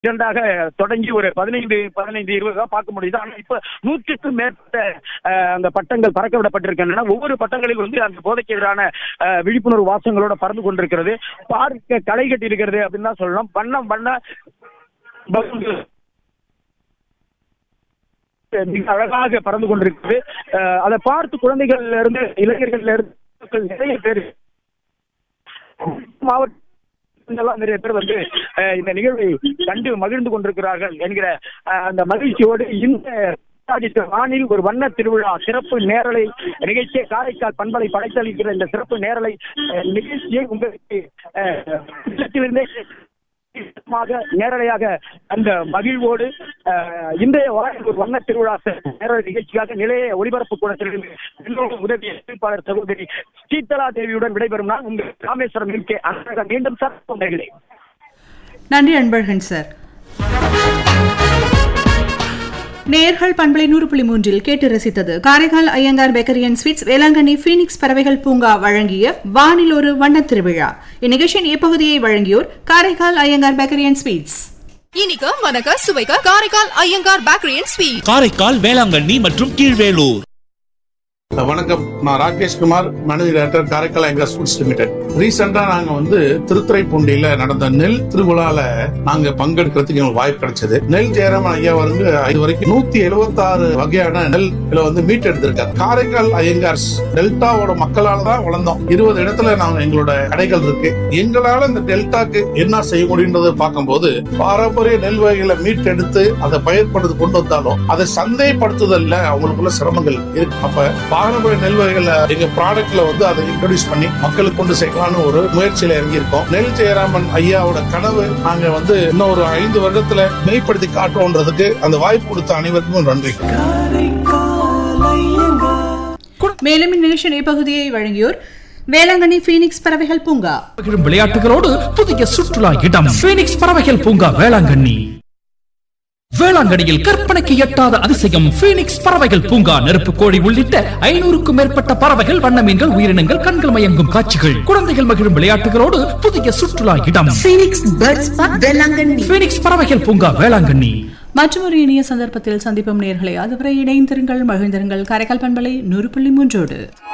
இரண்டாக தொடங்கி ஒரு 15-20 பார்க்க முடியுது. ஆனா இப்ப 100க்கும் மேற்பட்ட அந்த பட்டங்கள் பறக்க விடப்பட்டிருக்கின்றன. ஒவ்வொரு பட்டங்களில் அந்த போதைக்கு எதிரான விழிப்புணர்வு வாசங்களோட பறந்து கொண்டிருக்கிறது. பார்க்க களை கட்டி இருக்கிறது அப்படின்னு தான் சொல்லலாம். வண்ண மிக அழகாக பறந்து கொண்டிருக்கிறது. அதை பார்த்து குழந்தைகள்ல இருந்து இளைஞர்கள்ல இருந்து நிறைய பேர் நிறைய பேர் இந்த நிகழ்வை கண்டு மகிழ்ந்து கொண்டிருக்கிறார்கள் என்கிற அந்த மகிழ்ச்சியோடு இந்த வானில் ஒரு வண்ண திருவிழா சிறப்பு நேரலை நிகழ்ச்சியை காரைக்கால் பண்பலை படைத்தளிக்கிற இந்த சிறப்பு நேரலை நிகழ்ச்சியை உங்களுக்கு நேரடியாக அந்த மகிழ்வோடு இன்றைய வாரம் ஒரு வண்ண திருவிழா நேரடி நிகழ்ச்சியாக நிலைய ஒளிபரப்பு கூடத்திலிருந்து உதவி அறிவிப்பாளர் சகோதரி சீதலா தேவியுடன் விடைபெறும் நான் உங்கள் ராமேஸ்வரம் மீண்டும் சார். நன்றி அன்பழகன் சார். நேயர்கள் பண்பலை 100.3 கேட்டு ரசித்தது Karaikal Iyengar bakery and sweets Velankanni Phoenix பறவைகள் பூங்கா வழங்கிய வானில் ஒரு வண்ண திருவிழா. இந்நிகழ்ச்சியின் இப்பகுதியை வழங்கியோர் Karaikal Iyengar bakery and sweets. இனிக்க மனக்க சுவைக்க Karaikal Iyengar bakery and sweets, Karaikal Velankanni மற்றும் கீழ்வேலூர். வணக்கம், நான் Rakesh Kumar, manager director Karaikal Iyengar sweets limited. ரீசெண்டா நாங்க திருத்துறைப்பூண்டியில நடந்த நெல் திருவிழால நாங்க பங்கெடுக்கிறதுக்கு எங்களுக்கு வாய்ப்பு கிடைச்சது. நெல் ஜெயராமன் ஐயா இது வரைக்கும் 176 வகையான நெல் மீட் எடுத்திருக்காரு. காரைக்கால் ஐயங்கார்ஸ் டெல்டாவோட மக்களால தான் வளர்ந்தோம். 20 இடத்துல நாங்க எங்களோட கடைகள் இருக்கு. எங்களால இந்த டெல்டாக்கு என்ன செய்ய முடியுன்றதை பார்க்கும்போது பாரம்பரிய நெல் வகைகளை மீட் எடுத்து அதை பயிர்படுத்தி கொண்டு வந்தாலும் அதை சந்தைப்படுத்துதல்ல அவங்களுக்குள்ள சிரமங்கள் இருக்கு. அப்ப பாரம்பரிய நெல் வகைகளை எங்க ப்ராடக்ட்ல அதை இன்ட்ரோடியூஸ் பண்ணி மக்களுக்கு கொண்டு சேர்க்கலாம்னு ஒரு முயற்சியில இறங்கி இருக்கோம். நெல் ஜெயராமன் ஐயாவோட கனவு நாங்க இன்னும் ஒரு 5 வருடத்துல மெய்ப்படுத்தி காட்டுவோன்றதுக்கு அந்த வாய்ப்பு கொடுத்த அனைவருக்கும் நன்றி. மேலும் இந்நிகழ்ச்சியின் இப்பகுதியை வழங்கியோர் வேளாங்கண்ணி பீனிக்ஸ் பறவைகள் பூங்கா. விளையாட்டுகளோடு புதிய சுற்றுலா இடம் பீனிக்ஸ் பறவைகள் பூங்கா வேளாங்கண்ணி. வேளாங்கண்ணியில் கற்பனைக்கு எட்டாத அதிசயம் பீனிக்ஸ் பறவைகள் பூங்கா. நெருப்பு கோழி உள்ளிட்ட 500க்கும் மேற்பட்ட பறவைகள், வண்ண மீன்கள், உயிரினங்கள், கண்கள் மயங்கும் காட்சிகள், குழந்தைகள் மகிழும் விளையாட்டுகளோடு புதிய சுற்றுலா இடம் பீனிக்ஸ் பறவைகள் பூங்கா வேளாங்கண்ணி. மற்றொரு இனிய சந்தர்ப்பத்தில் சந்திப்போம் நேயர்களே. அதுவரை இணைந்திருங்கள், மகிழ்ந்திருங்கள். காரைக்கால் பண்பலை 100.3.